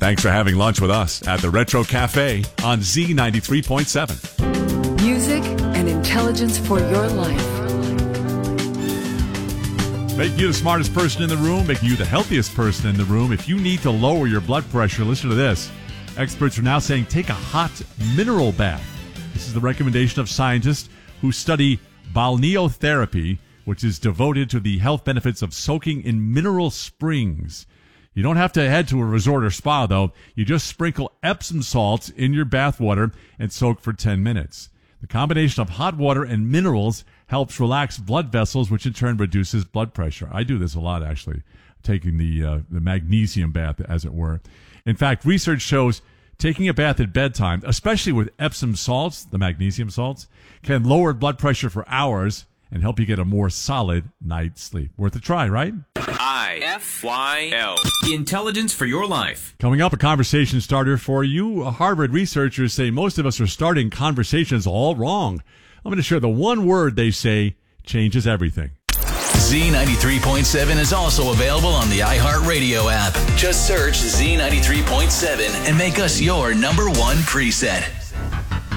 Thanks for having lunch with us at the Retro Cafe on Z93.7. Music and intelligence for your life. Making you the smartest person in the room, making you the healthiest person in the room. If you need to lower your blood pressure, listen to this. Experts are now saying take a hot mineral bath. This is the recommendation of scientists who study balneotherapy, which is devoted to the health benefits of soaking in mineral springs. You don't have to head to a resort or spa, though. You just sprinkle Epsom salts in your bath water and soak for 10 minutes. The combination of hot water and minerals helps relax blood vessels, which in turn reduces blood pressure. I do this a lot, actually, taking the magnesium bath, as it were. In fact, research shows taking a bath at bedtime, especially with Epsom salts, the magnesium salts, can lower blood pressure for hours and help you get a more solid night's sleep. Worth a try, right? IFYL. Intelligence for your life. Coming up, a conversation starter for you. Harvard researchers say most of us are starting conversations all wrong. I'm going to share the one word they say changes everything. Z93.7 is also available on the iHeartRadio app. Just search Z93.7 and make us your number one preset.